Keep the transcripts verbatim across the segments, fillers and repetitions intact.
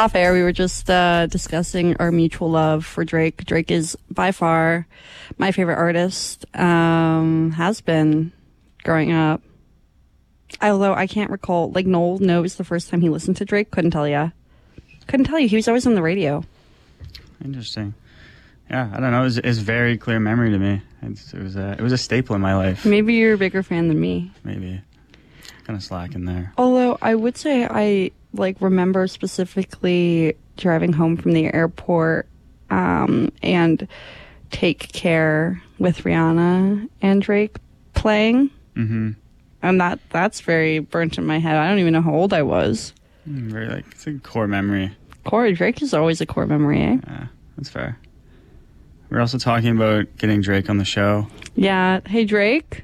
off air, we were just uh, discussing our mutual love for Drake. Drake is by far my favorite artist, um, has been growing up. Although I can't recall, like Noel knows the first time he listened to Drake, couldn't tell you. Couldn't tell you. He was always on the radio. Interesting. Yeah, I don't know. It was, it was very clear memory to me. It's, it was a, it was a staple in my life. Maybe you're a bigger fan than me. Maybe. Kind of slacking there. Although I would say I like remember specifically driving home from the airport um, and Take Care with Rihanna and Drake playing. Mm-hmm. And that that's very burnt in my head. I don't even know how old I was. Mm, very like it's a core memory. Core Drake is always a core memory, eh? Yeah, that's fair. We're also talking about getting Drake on the show. Yeah. Hey Drake,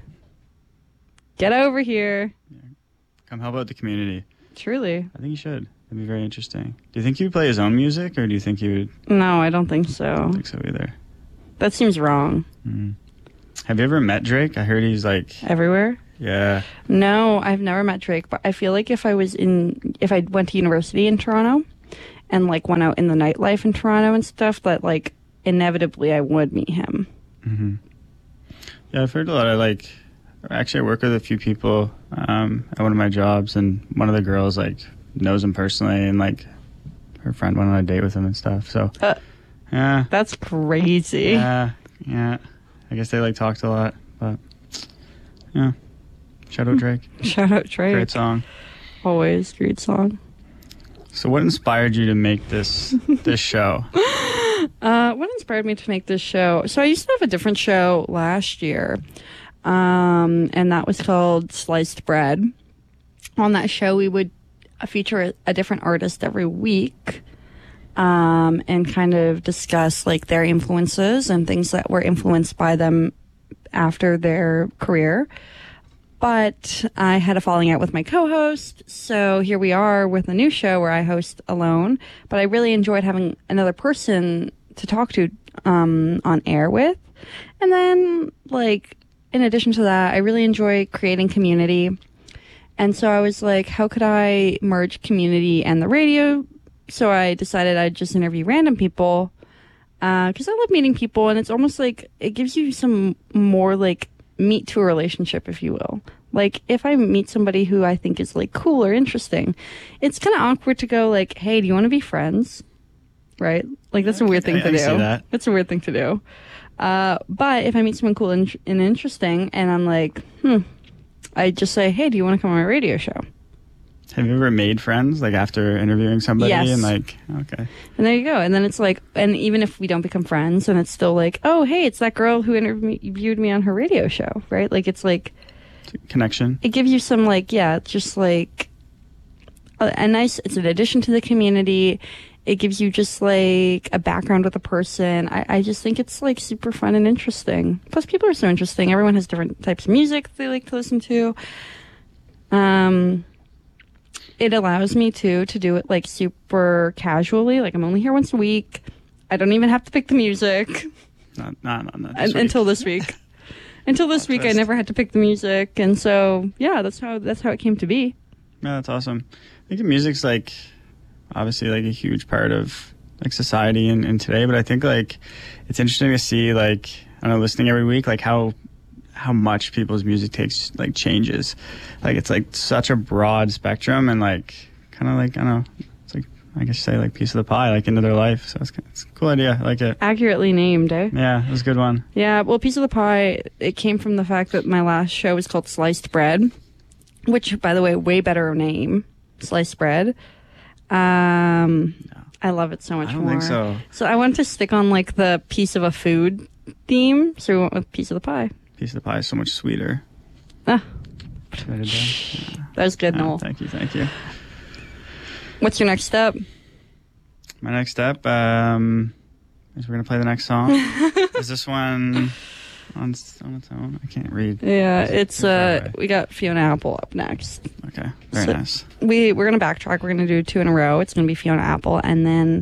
get over here. Yeah. Come help out the community. Truly. I think you should. It'd be very interesting. Do you think he would play his own music, or do you think he would? No, I don't think so. I don't think so either. That seems wrong. Mm. Have you ever met Drake? I heard he's like everywhere. Yeah. No, I've never met Drake, but I feel like if I was in, if I went to university in Toronto and like went out in the nightlife in Toronto and stuff, that like inevitably I would meet him. Mm-hmm. Yeah, I've heard a lot of like, actually I work with a few people um, at one of my jobs, and one of the girls like knows him personally, and like her friend went on a date with him and stuff. So, uh, yeah. That's crazy. Yeah, yeah. I guess they like talked a lot, but yeah. Shout out Drake. Shout out Drake. Great song. Always great song. So what inspired you to make this this show? Uh, what inspired me to make this show? So I used to have a different show last year, um, and that was called Sliced Bread. On that show, we would feature a, a different artist every week, um, and kind of discuss like their influences and things that were influenced by them after their career. But I had a falling out with my co-host, so here we are with a new show where I host alone. But I really enjoyed having another person to talk to um, on air with. And then, like, in addition to that, I really enjoy creating community. And so I was like, how could I merge community and the radio? So I decided I'd just interview random people because uh, I love meeting people, and it's almost like it gives you some more, like, meat to a relationship, if you will. Like, if I meet somebody who I think is like cool or interesting, it's kind of awkward to go like, hey, do you want to be friends? Right? Like, that's a weird thing I, to I do. See that. That's a weird thing to do. Uh, but if I meet someone cool and, and interesting, and I'm like, hmm, I just say, hey, do you want to come on my radio show? Have you ever made friends, like, after interviewing somebody? Yes. And, like, okay. And there you go. And then it's like, and even if we don't become friends, and it's still like, oh, hey, it's that girl who interviewed me on her radio show, right? Like, it's like... Connection. It gives you some, like, yeah, just, like, a, a nice... It's an addition to the community. It gives you just, like, a background with a person. I, I just think it's, like, super fun and interesting. Plus, people are so interesting. Everyone has different types of music they like to listen to. Um... It allows me to to do it like super casually. Like, I'm only here once a week. I don't even have to pick the music. Not, not, not, not this until this week. Until this week, I never had to pick the music, and so yeah, that's how that's how it came to be. Yeah, that's awesome. I think the music's like obviously like a huge part of like society and, and today, but I think like it's interesting to see like I don't know, listening every week, like how. how much people's music takes like changes. Like it's like such a broad spectrum, and like kind of like I don't know, it's like I guess say like piece of the pie like into their life. So it's, it's a cool idea. I like it. Accurately named, eh? Yeah, it was a good one. Yeah, well, piece of the pie, it came from the fact that my last show was called Sliced Bread, which, by the way, way better name, Sliced Bread. Um, no. I love it so much I don't more. think so. So I wanted to stick on like the piece of a food theme, so we went with piece of the pie. Piece of the pie is so much sweeter. Ah. Yeah. That was good, yeah, Noel. Thank you, thank you. What's your next step? My next step, um, is we're going to play the next song. Is this one on, on its own? I can't read. Yeah, it's, uh, we got Fiona Apple up next. Okay, very so nice. We, we're going to backtrack. We're going to do two in a row. It's going to be Fiona Apple and then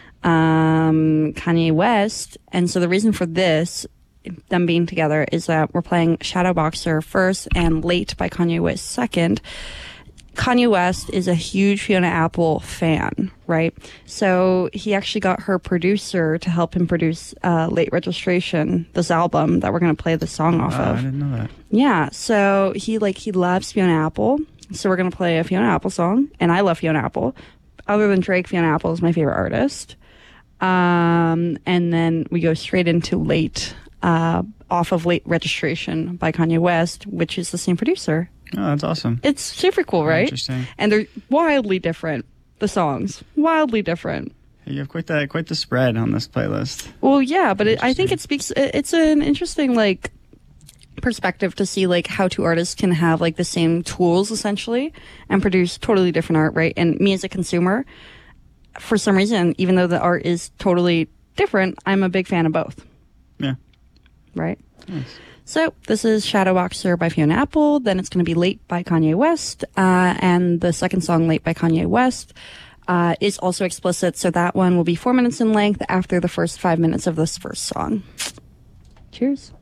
um, Kanye West. And so the reason for this, them being together, is that we're playing Shadow Boxer first and Late by Kanye West second. Kanye West is a huge Fiona Apple fan, right? So he actually got her producer to help him produce uh, Late Registration, this album that we're going to play the song off Wow, of. I didn't know that. Yeah, so he like he loves Fiona Apple, so we're going to play a Fiona Apple song, and I love Fiona Apple. Other than Drake, Fiona Apple is my favorite artist. Um, and then we go straight into Late, uh, off of Late Registration by Kanye West, which is the same producer. Oh, that's awesome. It's super cool, right? Interesting. And they're wildly different. The songs, wildly different. You have quite the quite the spread on this playlist. Well, yeah, but it, I think it speaks. it- It's an interesting like perspective to see like how two artists can have like the same tools essentially and produce totally different art, right? And me as a consumer, for some reason, even though the art is totally different, I'm a big fan of both. Yeah. Right. Nice. So this is Shadow Boxer by Fiona Apple. Then it's going to be Late by Kanye West. Uh, and the second song, Late by Kanye West, uh, is also explicit. So that one will be four minutes in length after the first five minutes of this first song. Cheers.